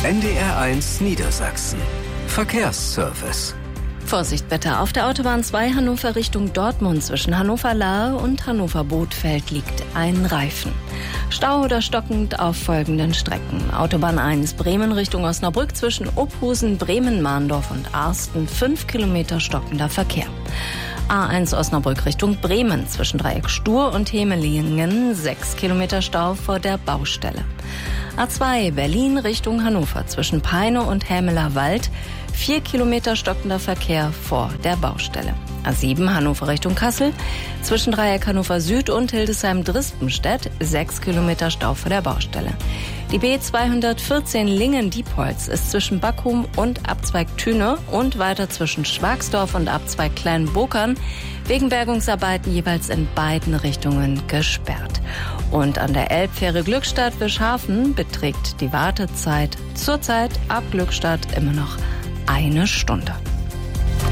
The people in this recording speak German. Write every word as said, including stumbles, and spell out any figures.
N D R eins Niedersachsen. Verkehrsservice. Vorsicht bitte, auf der Autobahn zwei Hannover Richtung Dortmund zwischen Hannover-Lahe und Hannover-Bothfeld liegt ein Reifen. Stau oder stockend auf folgenden Strecken. Autobahn eins Bremen Richtung Osnabrück zwischen Ophusen, Bremen, Mahndorf und Arsten, fünf Kilometer stockender Verkehr. A eins Osnabrück Richtung Bremen zwischen Dreieck Stur und Hemelingen, sechs Kilometer Stau vor der Baustelle. A zwei Berlin Richtung Hannover zwischen Peine und Hämeler Wald, vier Kilometer stockender Verkehr vor der Baustelle. A sieben Hannover Richtung Kassel zwischen Dreieck Hannover Süd und Hildesheim-Drispenstedt, sechs Kilometer Stau vor der Baustelle. Die B zweihundertvierzehn Lingen-Diepholz ist zwischen Backum und Abzweig Thüne und weiter zwischen Schwagsdorf und Abzweig Kleinbokern wegen Bergungsarbeiten jeweils in beiden Richtungen gesperrt. Und an der Elbfähre Glückstadt-Wischhafen beträgt die Wartezeit zurzeit ab Glückstadt immer noch eine Stunde.